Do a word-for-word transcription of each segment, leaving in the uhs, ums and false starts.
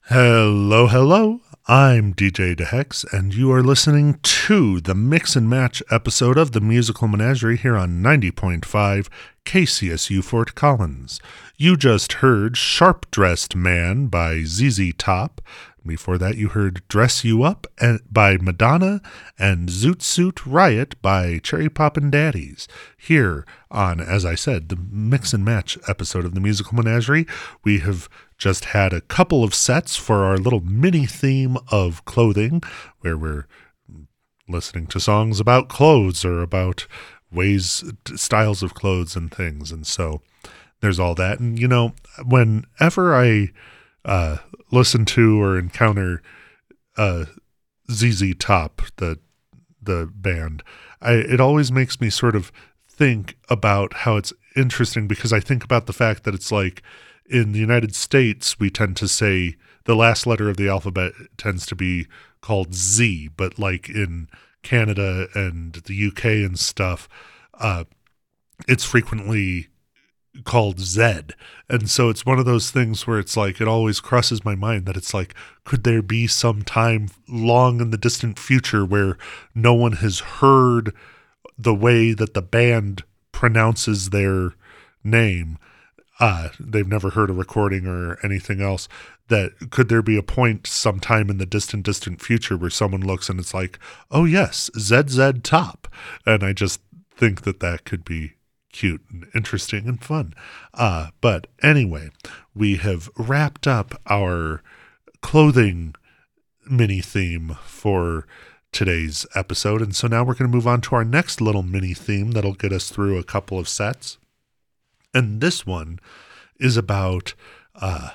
Hello, hello. I'm D J DeHex, and you are listening to the Mix and Match episode of the Musical Menagerie here on ninety point five K C S U Fort Collins. You just heard Sharp Dressed Man by Z Z Top. Before that, you heard Dress You Up by Madonna and Zoot Suit Riot by Cherry Poppin' Daddies. Here on, as I said, the Mix and Match episode of the Musical Menagerie, we have just had a couple of sets for our little mini theme of clothing, where we're listening to songs about clothes or about ways, styles of clothes and things. And so there's all that. And, you know, whenever I uh, listen to or encounter uh, Z Z Top, the the band, I, it always makes me sort of think about how it's interesting, because I think about the fact that it's like, in the United States, we tend to say the last letter of the alphabet tends to be called Z, but like in Canada and the U K and stuff, uh, it's frequently called Z. And so it's one of those things where it's like, it always crosses my mind that it's like, could there be some time long in the distant future where no one has heard the way that the band pronounces their name? Uh, they've never heard a recording or anything else. That could there be a point sometime in the distant, distant future where someone looks and it's like, oh yes, Z Z Top. And I just think that that could be cute and interesting and fun. Uh, but anyway, we have wrapped up our clothing mini theme for today's episode. And so now we're going to move on to our next little mini theme that'll get us through a couple of sets. And this one is about uh,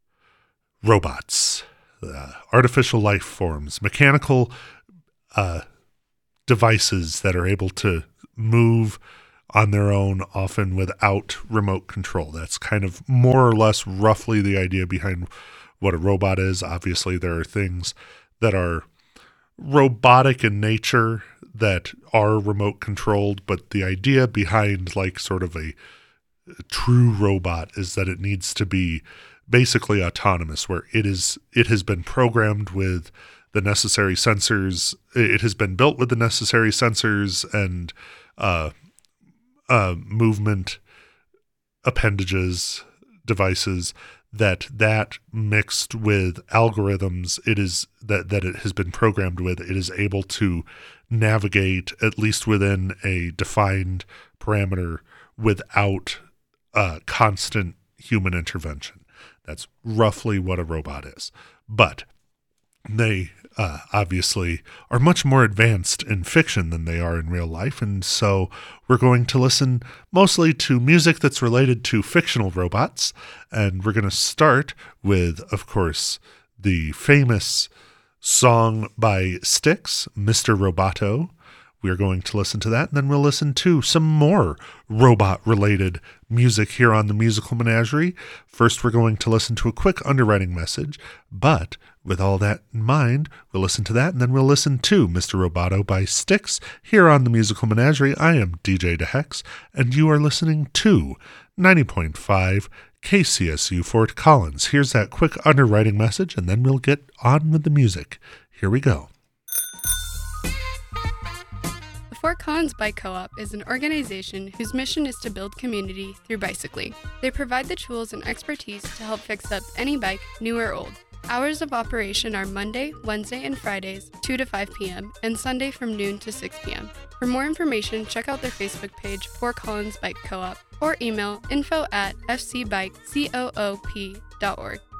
robots, uh, artificial life forms, mechanical uh, devices that are able to move on their own, often without remote control. That's kind of more or less roughly the idea behind what a robot is. Obviously, there are things that are robotic in nature that are remote controlled, but the idea behind like sort of a A true robot is that it needs to be basically autonomous, where it is it has been programmed with the necessary sensors. It has been built with the necessary sensors and uh, uh, movement appendages, devices, that that mixed with algorithms, it is that that it has been programmed with, it is able to navigate at least within a defined parameter without Uh, constant human intervention. That's roughly what a robot is. But they uh, obviously are much more advanced in fiction than they are in real life. And so we're going to listen mostly to music that's related to fictional robots. And we're going to start with, of course, the famous song by Styx, Mister Roboto. We're going to listen to that, and then we'll listen to some more robot-related music here on the Musical Menagerie. First, we're going to listen to a quick underwriting message, but with all that in mind, we'll listen to that, and then we'll listen to Mister Roboto by Styx here on the Musical Menagerie. I am D J DeHex, and you are listening to ninety point five K C S U Fort Collins. Here's that quick underwriting message, and then we'll get on with the music. Here we go. Fort Collins Bike Co-op is an organization whose mission is to build community through bicycling. They provide the tools and expertise to help fix up any bike, new or old. Hours of operation are Monday, Wednesday, and Fridays, two to five p.m., and Sunday from noon to six p.m. For more information, check out their Facebook page, Fort Collins Bike Co-op, or email info at f c bike coop dot org.